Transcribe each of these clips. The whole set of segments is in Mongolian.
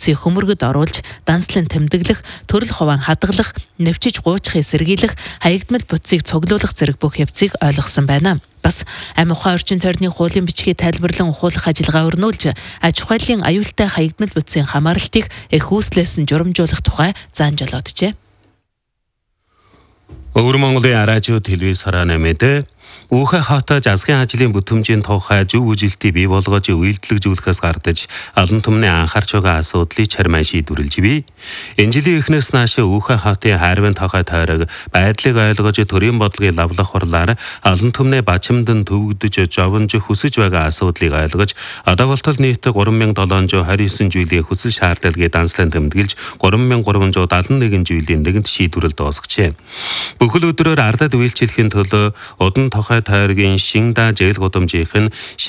бүтцийг хөмөргөд оруулж, данслан тэмдэглэх, төрөл хуваан хадгалах, нэвчиж гуйчхыг сэргийлэх, хаягдмал бүтцийг цуглуулах зэрэг бүх явцыг ойлгосон байна. Бас амь ухаан орчин тойрны хуулийн бичгийг тайлбарлан ухуулах ажиллагаа өрнүүлж, аж ахуйлын аюултай хаягдмал бүтцийн хамааралтыг их үүслээс нь журамжуулах тухай заан жолооджээ. Өвөр Монголын радио телевиз харааны мэдээ Уухай хаата засгийн ажлын бүтэмжийн тухай зөв үжилтийг бий болгож үйлдэлжүүлэхээс гардаж алан түмний анхаарч байгаа асуудлыг чармай шийдвэрлэж бий. Энэ жилийн эхнээс нааш Уухай хаатын хайрвын тухай тойрог байдлыг ойлгож төрийн бодлогыг лавлах хурлаар алан түмний бачимдан төвөгдөж жовонж хүсэж байгаа асуудлыг ойлгож одоо болтол нийт 3729 жилийн хүсэл шаардлагыг данслан тэмдэглэж 3371 жилийн нэгэнт шийдвэрлэлд дуусгажээ. Бүхэл өдрөөр ардад үйлчлэхийн төлөө удан тухай тойргийн Шинда зээл гудамжийн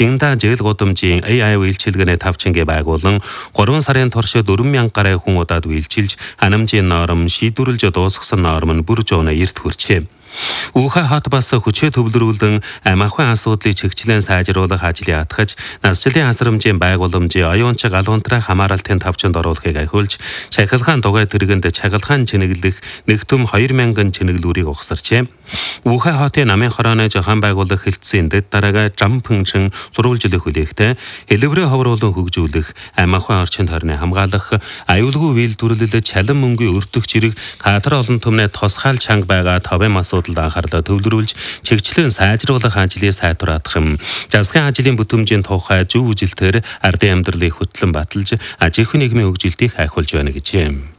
AI үйлчилгээний тавчингээ байгуулан 3 сарын турш 4000 гаруй хүн удаад үйлчилж ханамжийн норм шийдвэрлэж дуусгасан норм нь бүр жууна эрт хүрчээ. Уухай хот бас хүчээ төвлөрүүлэн амь ахуйн асуудлыг чигчлэн сайжруулах ажлыг атгаж, насжилтын асрамжийн байгууламжийн оюунч галуунтраа хамааралтын тавчанд оруулахыг ахиулж, чахилгаан дугай тэргэнд чахилгаан чинэглэх нэгтүм 2000 чинэглүүрийг угсарчээ. Уухай хотын намын хорооны зохион байгуулах хэлтсийн дэд дараагаа жампэнчин сурвалжлах хүлээгтэй хэлбэрээ ховруулан хөгжүүлэх, амь ахуйн орчин тойрны хамгаалах, аюулгүй үйлдвэрлэл, чалан мөнгөний өртөх зэрэг катар олон түмний тусгаал чанга байгаа товын асуудалд анхаарлаа төвлөрүүлж, чигчлэн сайжруулах ажлыг сайтруулах юм. Засгийн ажлын бүтэмжийн тухай зөв үжилтээр ардын амьдралыг хөтлөн баталж, аж ахуйн нийгмийн хөгжилтийг хайхуулж байна гэжээ.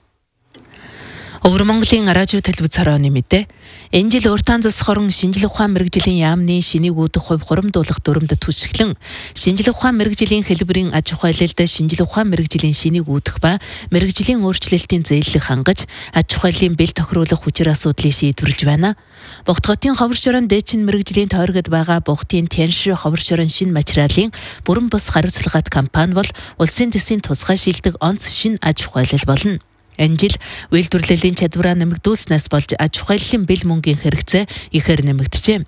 Өвөр Монголын радио телевиз харааны мэдээ. Энэ жил уртаан засах орон шинжлэх ухаан мэргэжлийн яамны шинийг үүдэх хувь хуримдуулах дүрмд түшиглэн шинжлэх ухаан мэргэжлийн хэлбэрийн аж ахуйлалд шинжлэх ухаан мэргэжлийн шинийг үүдэх ба мэргэжлийн өөрчлөлтийн зээллэг хангаж аж ахуйлын бэл тохируулах хүчээр асуудлыг шийдвэрлэж байна. Богдготын ховор шорон дээчин мэргэжлийн тойрогод байгаа Богдын Тянш ховор шорон шин материалын бүрэн бус хариуцлагат компани бол улсын төсвийн тусгай шилдэг онц шин аж ахуйлал болно. Энэ жил үйлдвэрлэлийн чадвараа нэмэгдүүлснээс болж аж ахуйлын бэл мөнгөний хэрэгцээ ихээр нэмэгджээ.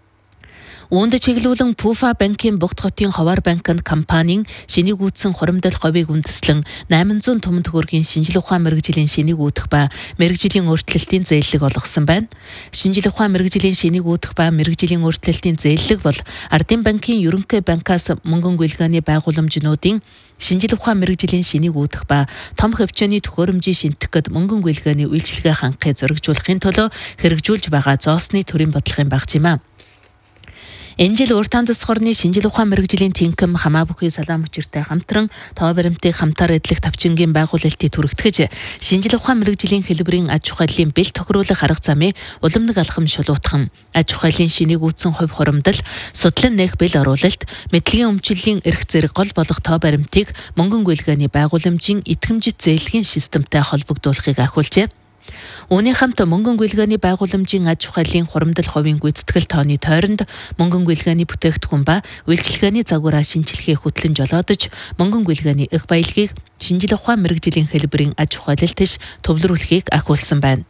Үүнд чиглүүлэн Пуфа банкын Богд хотын Ховор банкнд компанийн шинийг үүдсэн хуримдал говийг үндэслэн 800 түмэн төгрөгийн шинжлэх ухаан мэргэжлийн шинийг үүдэх ба мэргэжлийн өөрчлөлтийн зээллэг олгосон байна. Шинжлэх ухаан мэргэжлийн шинийг үүдэх ба мэргэжлийн өөрчлөлтийн зээллэг бол Ардын банкын ерөнхий банкаас мөнгөн гүйлгээний байгууламжнуудын шинжлэх ухаан мэргэжлийн шинийг үүдэх ба том хөвчөөний төхөөрөмжийг шинтэх гэд мөнгөн гүйлгээний үйлчилгээ хангахыг зоригжуулахын төлөө хэрэгжүүлж байгаа зоосны төрийн бодлогын багц юм а. Энэ жил уртаан засах орны шинжлэх ухаан мэргэжлийн тэнхэм хамаа бүхий салаам хүчиртэй хамтран тоо баримтыг хамтаар эдлэх тавчингийн байгуулалтыг түрэгтгэж шинжлэх ухаан мэргэжлийн хэлбэрийн аж ахуйлын бэл тохируулах арга замыг уламнаг алхам шулуутхан аж ахуйлын шинийг үүдсэн хувь хуримдал судлан нээх бэл оруулалт мэдлэгийн өмчлөлийн эрх зэрэг гол болох тоо баримтыг мөнгөн гүйлгээний байгууламжийн итгэмжит зээлгийн системтэй холбогдуулахыг ахиулжээ. Үүний хамт мөнгөн гүйлгээний байгууламжийн аж ахуйлын хуримдал хувийн гүйцэтгэл тооны тойронд мөнгөн гүйлгээний бүтээгдэхүүн ба үйлчилгээний загвараа шинжилгээ хөтлөн жолоодож мөнгөн гүйлгээний их баялагийг шинжлэх ухаан мэргэжлийн хэлбэрийн аж ахуйлал тэш төвлөрүүлэхийг ахиулсан байна.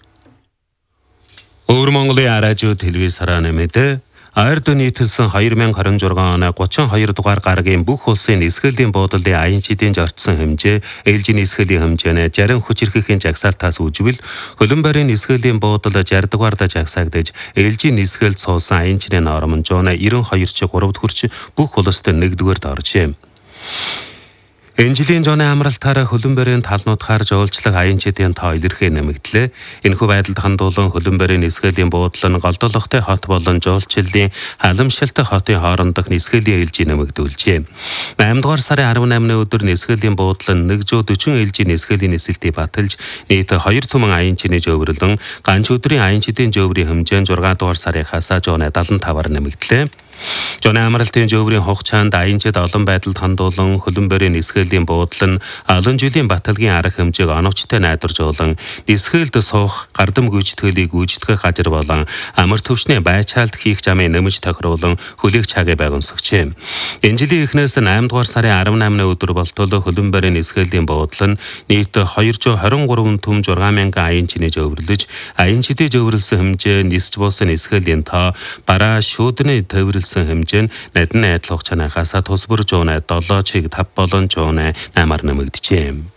Өвөр Монголын радио телевиз харааны мэдээ. Аярд нийтэлсэн 2026 оны 32 дугаар гарагийн бүх улсын нисгэлийн буудалын аян чидийн зорчсон хэмжээ, ээлжийн нисгэлийн хэмжээний 60 хүч эрхэхийн жагсаалтаас үжвэл хөлөн барийн нисгэлийн буудал 60 дугаарда жагсаагдаж, ээлжийн нисгэлд суусан аян чидийн норм нь 92 3-д хүрч бүх улсад 1-р оржээ. Энэ жилийн зуны амралтаараа хөлөн барийн талнуудаар жуулчлах аян чидийн тоо илэрхий нэмэгдлээ. Энэхүү байдалд хандуулан хөлөн барийн нисгэлийн буудал нь голдолготой хот болон жуулчлалын халамжлалтай хотын хоорондох нисгэлийн ээлжийг нэмэгдүүлжээ. 8 дугаар сарын 18-ны өдөр нисгэлийн буудал нь 140 ээлжийн нисгэлийн нисэлтийг баталж нийт 2 түмэн аян чидийн жөвөрлөн ганц өдрийн аян чидийн жөврийн хэмжээ 6 дугаар сарынхаас 75-аар нэмэгдлээ. Жуны амралтын жөврийн хугацаанд аян чид олон байдалд хандуулан хөлөн барийн нисгэлийн буудал нь олон жилийн баталгийн арга хэмжээг оновчтой найдваржуулан нисгэлд суух, гардам гүйцэтгэлийг гүйцэтгэх газар болон амар төвчний байцаалт хийх замын нэмж тохируулан хүлээх цагийг байгамсагчээ. Энэ жилийн эхнээс 8 дугаар сарын 18-ны өдөр болтол хөлөн барийн нисгэлийн буудал нь нийт 223 түм 6000 аян чиний жөвөрлөж, аян чидийн жөвөрлсөн хэмжээ нисж буусан нисгэлийн тоо бараа шүүдний төвөрлсөн хэмжээ нь надны адил хугацаанаас тус бүр 7 чиг 5 болон 8-аар нэмэгджээ.